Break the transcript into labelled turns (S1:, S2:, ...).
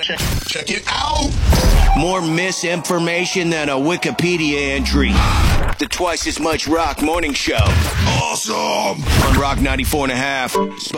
S1: Check it out.
S2: More misinformation than a Wikipedia entry. The twice as much rock morning show.
S1: Awesome.
S2: On Rock 94.5.